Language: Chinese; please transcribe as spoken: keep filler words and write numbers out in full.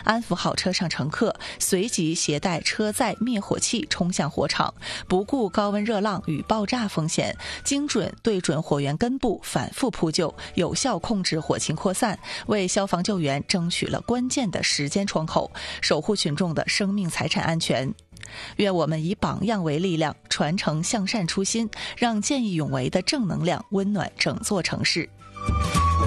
安抚好车上乘客，随即携带车载灭火器冲向火场，不顾高温热浪与爆炸风险，精准对准火源根部反复扑救，有效控制火情扩散，为消防救援争取了关键的时间窗口，守护群众的生命财产安全。愿我们以榜样为力量，传承向善初心，让见义勇为的正能量温暖整座城市。